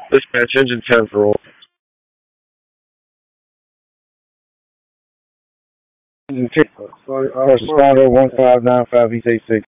Dispatch engine 10 for roll. Engine 10. Responder 1595 East 86.